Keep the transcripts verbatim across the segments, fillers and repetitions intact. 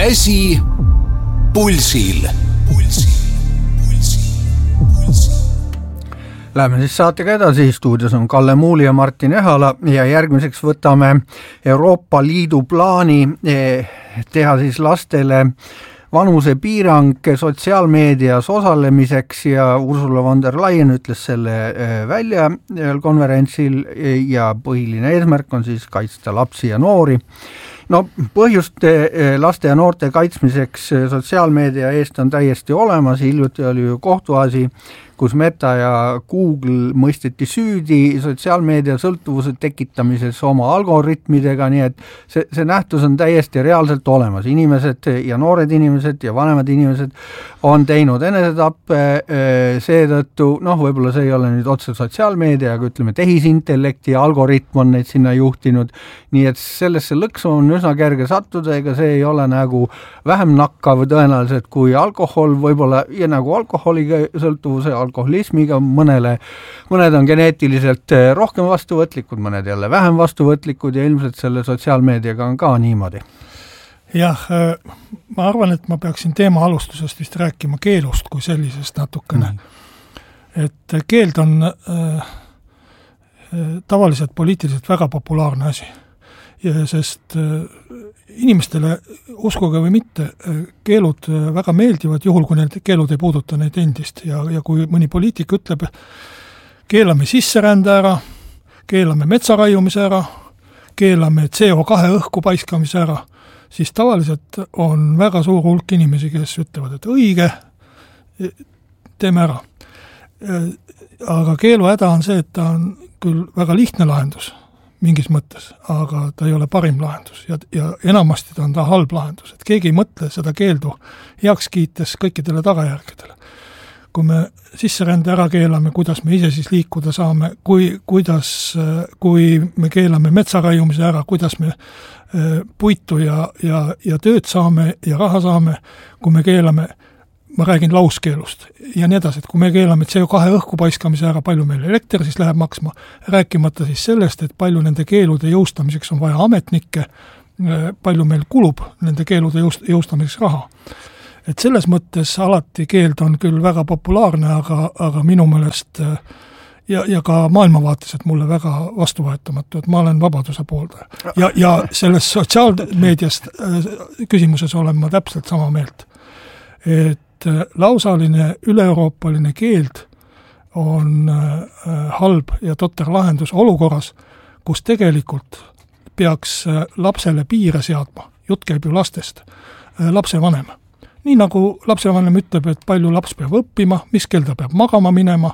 Käsi pulsil. Läheme siis saatega edasi, stuudios on Kalle Muuli ja Martin Ehala ja järgmiseks võtame Euroopa Liidu plaani teha siis lastele vanusepiirang sotsiaalmeedias osalemiseks ja Ursula von der Leyen ütles selle välja konverentsil ja põhiline eesmärk on siis kaitsta lapsi ja noori. No põhjust laste ja noorte kaitsmiseks sotsiaalmeedia eest on täiesti olemas, hiljuti oli ju kohtuasi, kus Meta ja Google mõisteti süüdi sotsiaalmeedia sõltuvuse tekitamises oma algoritmidega, nii et see, see nähtus on täiesti reaalselt olemas. Inimesed ja noored inimesed ja vanemad inimesed on teinud enesetappe seetõttu, noh, võib-olla see ei ole nüüd otse sotsiaalmeedia, aga ütleme tehisintellekti algoritm on neid sinna juhtinud, nii et sellesse lõksu on üsna kerge sattuda, ega see ei ole nagu vähem nakkav tõenäoliselt kui alkohol, võib-olla ja nagu alkoholiga sõltuvuse alkoholismiga, mõnele, mõned on geneetiliselt rohkem vastuvõtlikud, mõned jälle vähem vastuvõtlikud ja ilmselt selle sotsiaalmeediaga on ka niimoodi. Jah, ma arvan, et ma peaksin teema alustusest vist rääkima keelust kui sellisest natukene. Mm. Et keeld on äh, tavaliselt poliitiliselt väga populaarne asi. Ja sest äh, inimestele, uskuge või mitte, keelud väga meeldivad, juhul kui need keelud ei puuduta neid endist ja, ja kui mõni poliitik ütleb, keelame sisserände ära, keelame metsaraiumise ära, keelame C O kahe õhku paiskamise ära, siis tavaliselt on väga suur hulk inimesi, kes ütlevad, et õige, teeme ära. Aga keelu häda on see, et ta on küll väga lihtne lahendus mingis mõttes, aga ta ei ole parim lahendus ja, ja enamasti ta on ta halb lahendus, et keegi ei mõtle seda keeldu heaks kiites kõikidele tagajärgedele. Kui me sisserände ära keelame, kuidas me ise siis liikuda saame, kui, kuidas, kui me keelame metsaraiumise ära, kuidas me puitu ja, ja, ja tööd saame ja raha saame, kui me keelame, ma räägin lauskeelust ja nii edasi, et kui me keelame C O kahe õhku paiskamise ära, palju meil elekter siis läheb maksma, rääkimata siis sellest, et palju nende keelude jõustamiseks on vaja ametnikke, palju meil kulub nende keelude jõust, jõustamiseks raha. Et selles mõttes alati keeld on küll väga populaarne, aga, aga minu meelest ja, ja ka maailmavaates, et mulle väga vastuvõetamatu, et ma olen vabaduse pooldaja. Ja, ja selles sotsiaalmeediast küsimuses olen ma täpselt sama meelt. Et lausaline üle-euroopaline keeld on halb ja totter lahendus olukorras, kus tegelikult peaks lapsele piire seadma, jutt käib ju lastest, lapsevanem. Nii nagu lapsevanem ütleb, et palju laps peab õppima, mis kell ta peab magama minema,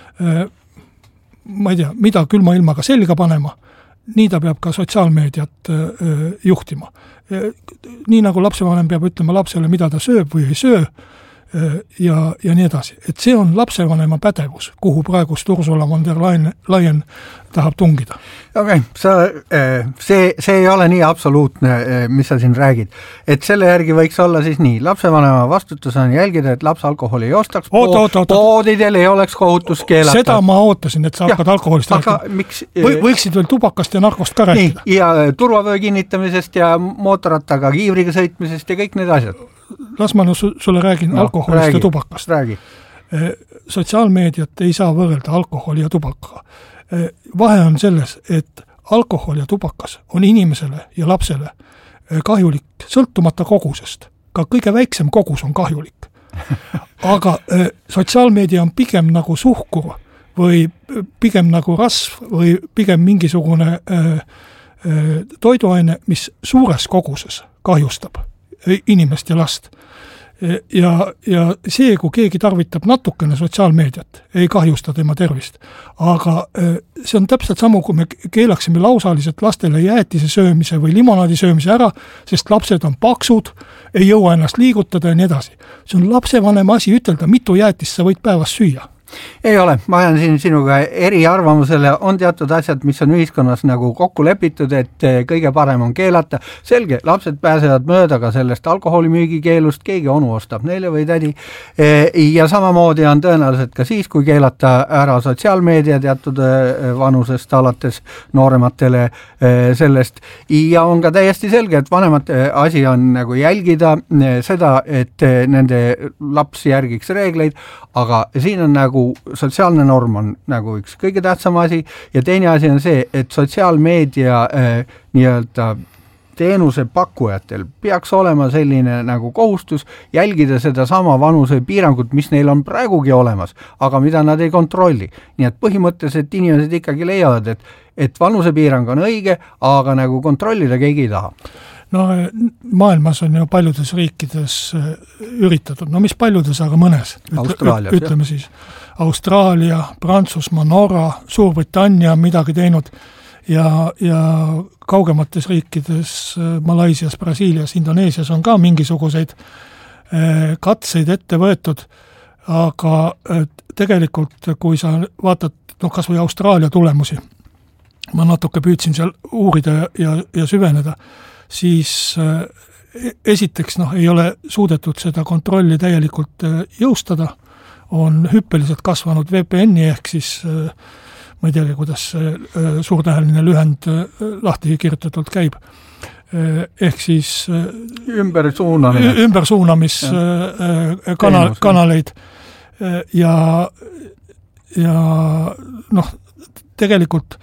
ma ei tea, mida külma ilmaga selga panema, nii ta peab ka sotsiaalmeediat juhtima. Nii nagu lapsevanem peab ütlema lapsele, mida ta sööb või ei söö, ja, ja nii edasi. Et see on lapsevanema pädevus, kuhu praegust Ursula von der Leyen, Leyen tahab tungida. Okei, okay, see, see ei ole nii absoluutne, mis sa siin räägid. Et selle järgi võiks olla siis nii, lapsevanema vastutus on jälgida, et laps alkoholi ei ostaks, oot, oot, oot, poodidel ei oleks kohutus keelata. Seda ma ootasin, et sa hakkad ja, alkoholist rääkida. Miks, Või, võiksid veel tubakast ja narkost ka rääkida. Nii, ja turvavöö kinnitamisest ja mootorrattaga kiivriga sõitmisest ja kõik need asjad. Las ma no, sulle räägin no, alkoholist räägi, ja tubakast. Räägi. Sotsiaalmeediat ei saa võrrelda alkoholi ja tubakaga. Vahe on selles, et alkohol ja tubakas on inimesele ja lapsele kahjulik sõltumata kogusest. Ka kõige väiksem kogus on kahjulik. Aga sotsiaalmeedia on pigem nagu suhkur või pigem nagu rasv või pigem mingisugune toiduaine, mis suures koguses kahjustab inimest ja last. Ja, ja see, kui keegi tarvitab natukene sotsiaalmeediat, ei kahjusta tema tervist. Aga see on täpselt samu, kui me keelaksime lausaliselt lastele jäätise söömise või limonaadi söömise ära, sest lapsed on paksud, ei jõua ennast liigutada ja nii edasi. See on lapsevanema asi ütelda, mitu jäätist sa võid päevas süüa. Ei ole, ma jään siin sinuga eriarvamusele, on teatud asjad, mis on ühiskonnas nagu kokku lepitud, et kõige parem on keelata. Selge, lapsed pääsevad mööda ka sellest alkoholimüügi keelust, keegi onu ostab neile või tädi. Ja samamoodi on tõenäoliselt ka siis, kui keelata ära sotsiaalmeedia teatud vanusest alates noorematele sellest. Ja on ka täiesti selge, et vanemate asi on nagu jälgida seda, et nende laps järgiks reegleid, aga siin on nagu sotsiaalne norm on nagu üks kõige tähtsam asi ja teine asi on see, et sotsiaalmeedia äh, nii-öelda teenuse pakkujatel peaks olema selline nagu kohustus jälgida seda sama vanuse piirangut, mis neil on praegugi olemas, aga mida nad ei kontrolli. Nii et põhimõtteliselt inimesed ikkagi leiavad, et, et vanusepiirang on õige, aga nagu kontrollida keegi ei taha. No maailmas on ju paljudes riikides üritatud, no mis paljudes, aga mõnes. Austraalias, ütleme siis Austraalia, Prantsusmaa, Norra, Suurbritannia on midagi teinud ja, ja kaugemates riikides, Malaisias, Brasiilias, Indoneesias on ka mingisuguseid katseid ette võetud, aga tegelikult kui sa vaatad, no kas või Austraalia tulemusi, ma natuke püüdsin seal uurida ja, ja süveneda, siis esiteks noh, ei ole suudetud seda kontrolli täielikult jõustada, on hüppeliselt kasvanud V P N-i ehk siis ma ei teagi, kuidas suurtäheline lühend lahti kirjutatult käib, ehk siis ümbersuunamine ümbersuunamis kanal, kanaleid ja, ja noh, tegelikult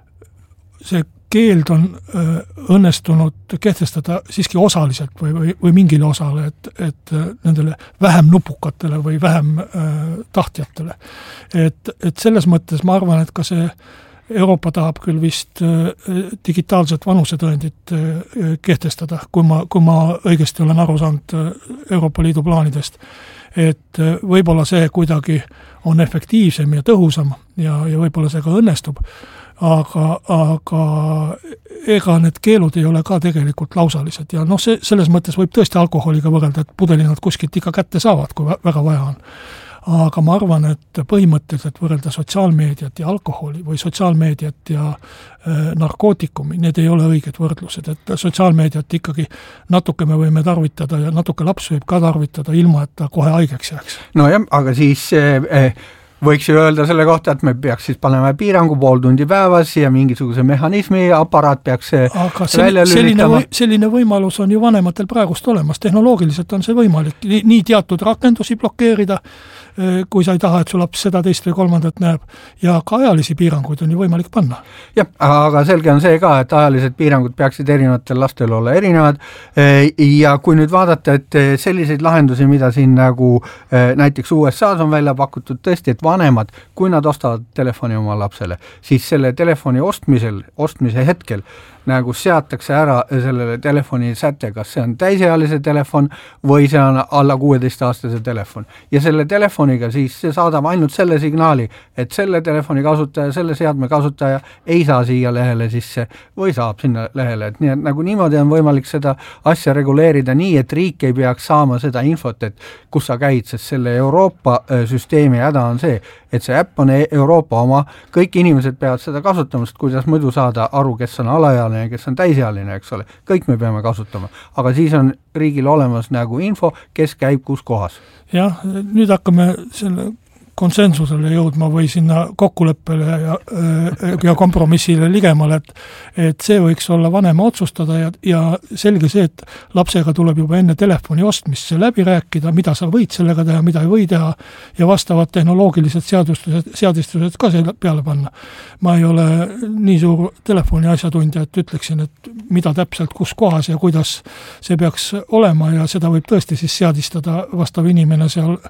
see keeld on õnnestunud kehtestada siiski osaliselt või, või, või mingile osale, et, et nendele vähem nupukatele või vähem äh, tahtjatele. Et, et selles mõttes ma arvan, et ka see Euroopa tahab küll vist äh, digitaalset vanusetõendit äh, kehtestada, kui ma, kui ma õigesti olen aru saanud äh, Euroopa Liidu plaanidest. Et äh, võib-olla see kuidagi on efektiivsem ja tõhusam ja, ja võib-olla see ka õnnestub, aga, aga ega need keelud ei ole ka tegelikult lausalised ja noh, see, selles mõttes võib tõesti alkoholiga võrrelda, et pudelinad kuskilt ikka kätte saavad, kui väga vaja on. Aga ma arvan, et põhimõtteliselt võrrelda sotsiaalmeediat ja alkoholi või sotsiaalmeediat ja äh, narkootikumi, need ei ole õiged võrdlused, et sotsiaalmeediat ikkagi natuke me võime tarvitada ja natuke laps võib ka tarvitada ilma, et ta kohe haigeks jääks. No jah, aga siis äh, võiks ju öelda selle kohta, et me peaks siis panema piirangu pool tundi päevas ja mingisuguse mehhanismi aparaat peaks aga välja lülitama. Selline, või, selline võimalus on ju vanematel praegust olemas, tehnoloogiliselt on see võimalik, nii, nii teatud rakendusi blokeerida, kui sa ei taha, et su laps seda teist või kolmandat näeb, ja ka ajalisi piiranguid on ju võimalik panna. Jah, aga selge on see ka, et ajalised piirangud peaksid erinevatel lastel olla erinevad ja kui nüüd vaadata, et selliseid lahendusi, mida siin nagu näiteks U S A-s on välja pakutud tõesti, et vanemad, kui nad ostavad telefoni oma lapsele, siis selle telefoni ostmisel, ostmise hetkel nagu seatakse ära sellele telefoni säte, kas see on täisealise telefon või see on alla kuueteistaastase telefon. Ja selle telefoniga siis see saadab ainult selle signaali, et selle telefoni kasutaja, selle seadme kasutaja ei saa siia lehele sisse või saab sinna lehele. Et nii, et nagu niimoodi on võimalik seda asja reguleerida nii, et riik ei peaks saama seda infot, et kus sa käid, sest selle Euroopa süsteemi häda on see, et see äpp on Euroopa oma, kõik inimesed peavad seda kasutama, sest kuidas muidu saada aru, kes on alaealine ja kes on täisealine, eks ole, kõik me peame kasutama, aga siis on riigil olemas nagu info, kes käib kus kohas. Jah, nüüd hakkame selle konsensusele jõudma või sinna kokkuleppele ja, ja kompromissile ligemale, et, et see võiks olla vanema otsustada ja, ja selge see, et lapsega tuleb juba enne telefoni ostmist see läbi rääkida, mida sa võid sellega teha, mida ei või teha ja vastavad tehnoloogilised seadustused, seadistused ka selle peale panna. Ma ei ole nii suur telefoni asjatundja, et ütleksin, et mida täpselt kus kohas ja kuidas see peaks olema ja seda võib tõesti siis seadistada vastav inimene seal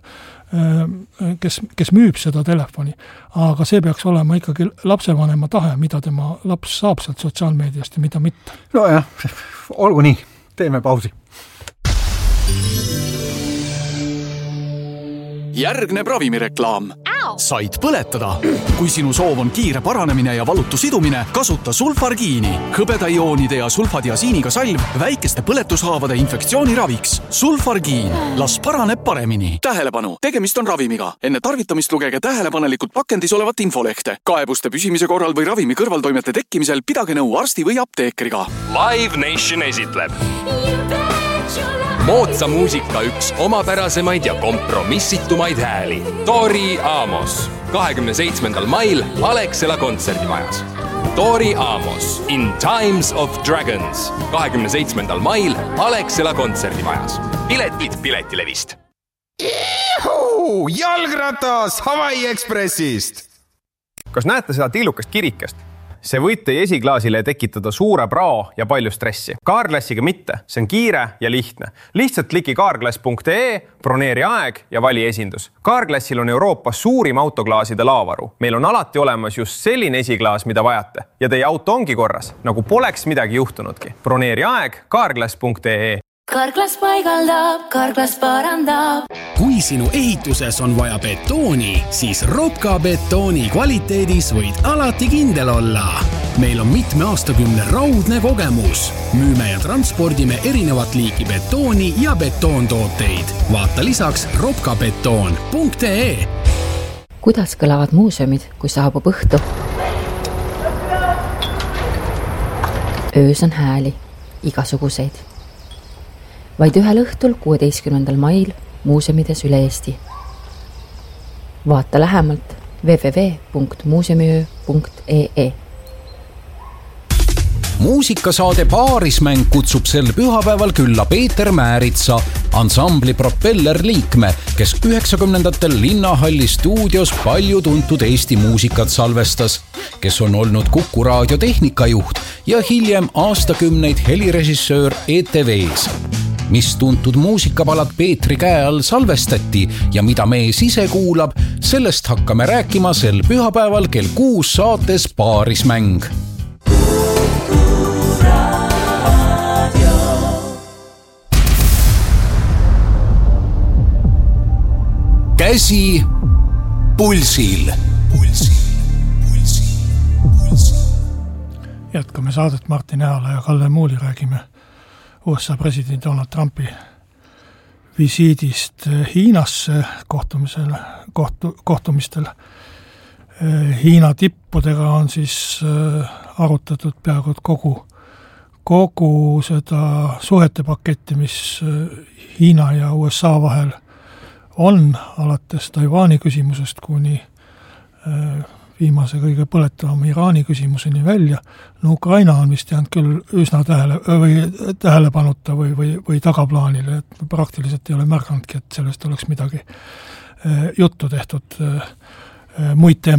kes, kes müüb seda telefoni, aga see peaks olema ikkagi lapsevanema tahe, mida tema laps saab sealt sotsiaalmeediast ja mida mitte. No jah, olgu nii, teeme pausi. Järgneb ravimireklaam. said põletada. Kui sinu soov on kiire paranemine ja valutu sidumine, kasuta sulfargiini. Hõbedaioonide ja sulfadiasiiniga salv väikeste põletushaavade infektsiooniraviks. Sulfargiin. Las paraneb paremini. Tähelepanu, tegemist on ravimiga. Enne tarvitamist lugege tähelepanelikult pakendis olevat infolehte. Kaebuste püsimise korral või ravimi kõrvaltoimete tekkimisel pidage nõu arsti või apteekriga. Live Nation esitleb moodsa muusika üks omapärasemaid ja kompromissitumaid hääli. Tori Amos. kahekümne seitsmendal mail Alexela kontserdimajas. Tori Amos in Times of Dragons. kahekümne seitsmendal mail Alexela kontserdimajas. Piletid Piletilevist. Juhu! Jalgratas Hawaii Expressist! Kas näete seda tillukast kirikest? See võib teie esiklaasile tekitada suure prao ja palju stressi. Carglassiga mitte, see on kiire ja lihtne. Lihtsalt kliki carglass punkt ee, broneeri aeg ja vali esindus. Carglassil on Euroopas suurim autoklaaside laavaru. Meil on alati olemas just selline esiklaas, mida vajate. Ja teie auto ongi korras, nagu poleks midagi juhtunudki. Broneeri aeg carglass punkt ee. Carglass paigaldab, Carglass parandab. Kui sinu ehituses on vaja betooni, siis Robka betooni kvaliteedis võid alati kindel olla. Meil on mitme aastakümne raudne kogemus. Müüme ja transpordime erinevat liiki betooni ja betoontooteid. Vaata lisaks robka betoon punkt ee. Kuidas kõlavad muuseumid, kui saabub õhtu? Öös on hääli, igasuguseid. Vaid ühel õhtul kuueteistkümnendal mail muuseumides üle Eesti. Vaata lähemalt w w w punkt muuseumiöö punkt ee. Muusikasaade Paarismäng kutsub sel pühapäeval külla Peeter Määritsa, ansambli Propeller liikme, kes üheksakümnendatel Linnahalli stuudios palju tuntud Eesti muusikat salvestas, kes on olnud Kuku raadio tehnikajuht ja hiljem aastakümneid helirežissöör E T V's. Mis tuntud muusikapalad Peetri käe all salvestati ja mida mees ise kuulab, sellest hakkame rääkima sel pühapäeval kell kuus saates Paarismäng. Käsi pulsil. Pulsil, pulsil, pulsil. Jätkame saadet Martin Ehala ja Kalle Muuli, räägime U S A president Donald Trumpi visiidist Hiinasse kohtumisel, kohtu, kohtumistel. Hiina tippudega on siis arutatud peaaegu kogu, kogu seda suhete paketti, mis Hiina ja U S A vahel on, alates Taiwani küsimusest kuni viimase kõige põletavam Iraani küsimuseni välja. No Ukraina on vist jäänud küll üsna tähele, või tähelepanuta või, või, või tagaplaanile, et praktiliselt ei ole märganudki, et sellest oleks midagi juttu tehtud. Muid teemasid